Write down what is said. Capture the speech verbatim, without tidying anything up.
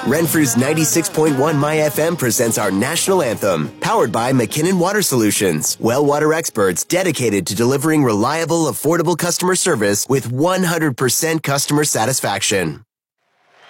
Renfrew's ninety-six point one My F M presents our national anthem, powered by McKinnon Water Solutions. Well water experts dedicated to delivering reliable, affordable customer service with one hundred percent customer satisfaction.